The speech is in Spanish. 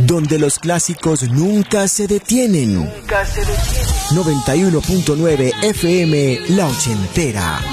donde los clásicos nunca se detienen. 91.9 FM La Ochentera.